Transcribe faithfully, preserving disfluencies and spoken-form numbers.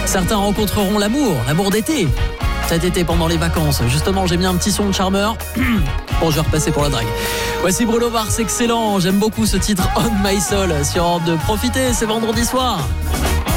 Certains rencontreront l'amour, l'amour d'été. Cet été pendant les vacances. Justement, j'ai mis un petit son de charmeur. Bon, je vais repasser pour la drague. Voici Bruno Mars, excellent. J'aime beaucoup ce titre On My Soul sur Europe deux. Profitez, c'est vendredi soir.